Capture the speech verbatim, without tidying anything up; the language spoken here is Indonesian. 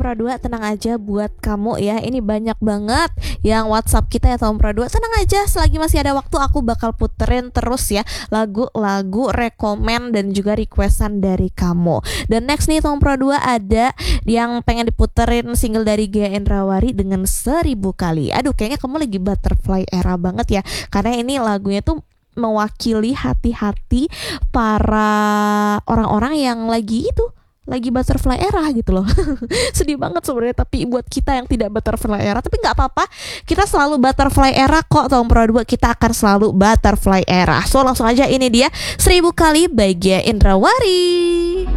Pro dua, tenang aja buat kamu ya. Ini banyak banget yang WhatsApp kita ya Tom Pro dua. Tenang aja, selagi masih ada waktu aku bakal puterin terus ya lagu-lagu rekomen dan juga requestan dari kamu. Dan next nih Tom Pro dua ada yang pengen diputerin single dari Gia Endrawari dengan Seribu Kali. Aduh, kayaknya kamu lagi butterfly era banget ya, karena ini lagunya tuh mewakili hati-hati para orang-orang yang lagi itu lagi butterfly era gitu loh. Sedih banget sebenarnya, tapi buat kita yang tidak butterfly era, tapi nggak apa-apa, kita selalu butterfly era kok. Tom Pro dua kita akan selalu butterfly era. So langsung aja, ini dia Seribu Kali by Gia Endrawari.